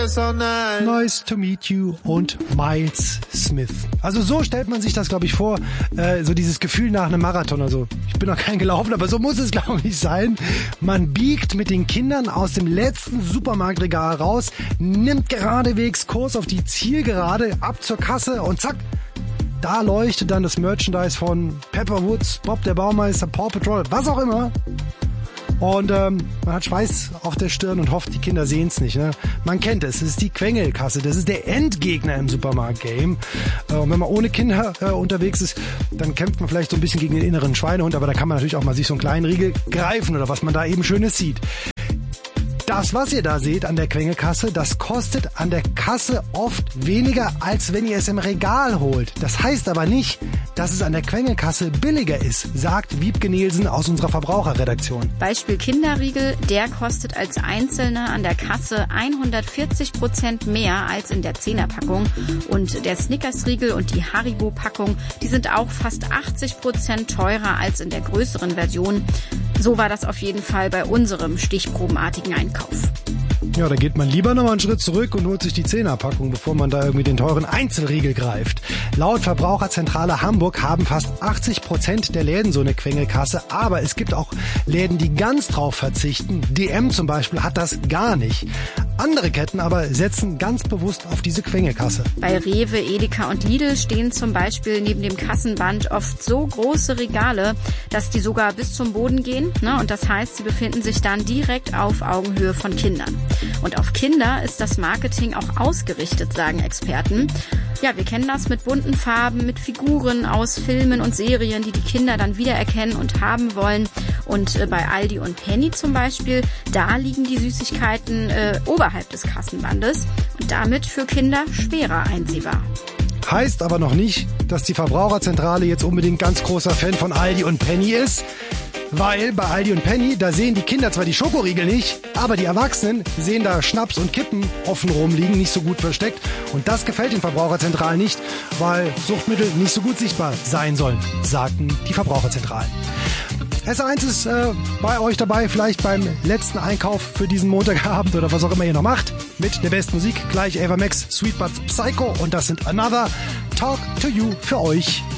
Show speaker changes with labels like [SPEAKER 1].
[SPEAKER 1] us all night.
[SPEAKER 2] Nice to meet you und Miles Smith. Also so stellt man sich das, glaube ich, vor, so dieses Gefühl nach einem Marathon. Also ich bin noch kein gelaufen, aber so muss es, glaube ich, sein. Man biegt mit den Kindern aus dem letzten Supermarktregal raus, nimmt geradewegs Kurs auf die Zielgerade, ab zur Kasse und zack, da leuchtet dann das Merchandise von Pepper Woods, Bob der Baumeister, Paw Patrol, was auch immer. Und man hat Schweiß auf der Stirn und hofft, die Kinder sehen es nicht. Ne? Man kennt es, es ist die Quengelkasse, das ist der Endgegner im Supermarkt-Game. Und wenn man ohne Kinder unterwegs ist, dann kämpft man vielleicht so ein bisschen gegen den inneren Schweinehund, aber da kann man natürlich auch mal sich so einen kleinen Riegel greifen oder was man da eben Schönes sieht. Das, was ihr da seht an der Quengelkasse, das kostet an der Kasse oft weniger, als wenn ihr es im Regal holt. Das heißt aber nicht, dass es an der Quengelkasse billiger ist, sagt Wiebke Nielsen aus unserer Verbraucherredaktion.
[SPEAKER 3] Beispiel Kinderriegel, der kostet als Einzelner an der Kasse 140% mehr als in der 10er-Packung. Und der Snickers-Riegel und die Haribo-Packung, die sind auch fast 80% teurer als in der größeren Version. So war das auf jeden Fall bei unserem stichprobenartigen Einkauf.
[SPEAKER 2] Ja, da geht man lieber nochmal einen Schritt zurück und holt sich die 10er-Packung, bevor man da irgendwie den teuren Einzelriegel greift. Laut Verbraucherzentrale Hamburg haben fast 80% der Läden so eine Quengelkasse, aber es gibt auch Läden, die ganz drauf verzichten. DM zum Beispiel hat das gar nicht. Andere Ketten aber setzen ganz bewusst auf diese Quengelkasse.
[SPEAKER 3] Bei Rewe, Edeka und Lidl stehen zum Beispiel neben dem Kassenband oft so große Regale, dass die sogar bis zum Boden gehen. Und das heißt, sie befinden sich dann direkt auf Augenhöhe von Kindern. Und auf Kinder ist das Marketing auch ausgerichtet, sagen Experten. Ja, wir kennen das mit bunten Farben, mit Figuren aus Filmen und Serien, die die Kinder dann wiedererkennen und haben wollen. Und bei Aldi und Penny zum Beispiel, da liegen die Süßigkeiten oberhalb des Kassenbandes und damit für Kinder schwerer einsehbar.
[SPEAKER 2] Heißt aber noch nicht, dass die Verbraucherzentrale jetzt unbedingt ganz großer Fan von Aldi und Penny ist. Weil bei Aldi und Penny, da sehen die Kinder zwar die Schokoriegel nicht, aber die Erwachsenen sehen da Schnaps und Kippen offen rumliegen, nicht so gut versteckt. Und das gefällt den Verbraucherzentralen nicht, weil Suchtmittel nicht so gut sichtbar sein sollen, sagten die Verbraucherzentralen. SR1 ist bei euch dabei, vielleicht beim letzten Einkauf für diesen Montagabend oder was auch immer ihr noch macht. Mit der besten Musik, gleich Ava Max, Sweet Buds Psycho und das sind Another Talk to You für euch.